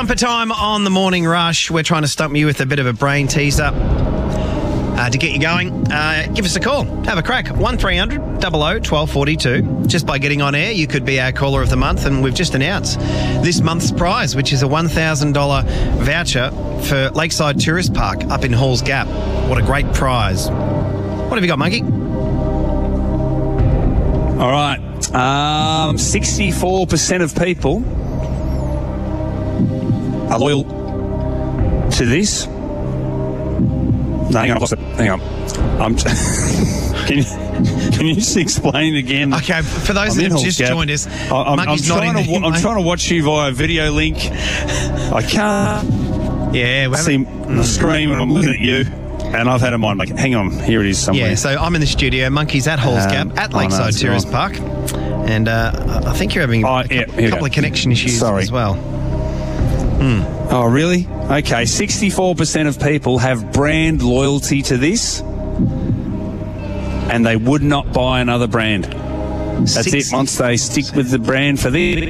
Bumper time on the morning rush. We're trying to stump you with a bit of a brain teaser to get you going. Give us a call. Have a crack. 1300 00 1242. Just by getting on air, you could be our caller of the month, and we've just announced this month's prize, which is a $1,000 voucher for Lakeside Tourist Park up in Halls Gap. What a great prize. What have you got, Monkey? All right. 64% of people are loyal to this. No, hang on, I've lost it. Hang on. Can you just explain again? Okay, for those that have just joined us, I'm trying to watch you via video link. I can't see the screen when I'm looking at you. And I've had a mind make it. Hang on, here it is somewhere. Yeah, so I'm in the studio. Monkey's at Halls Gap at Lakeside Tourist Park. And I think you're having a couple of connection issues as well. Oh, really? Okay, 64% of people have brand loyalty to this, and they would not buy another brand. That's it. Once they stick with the brand for this,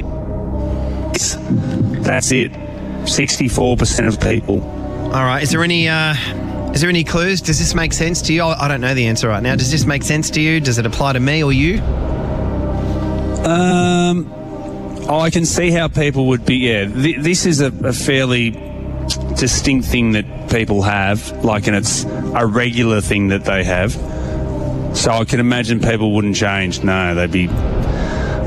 that's it. 64% of people. All right. Is there any clues? Does this make sense to you? I don't know the answer right now. Does this make sense to you? Does it apply to me or you? I can see how people would be, this is a fairly distinct thing that people have, and it's a regular thing that they have. So I can imagine people wouldn't change. No, they'd be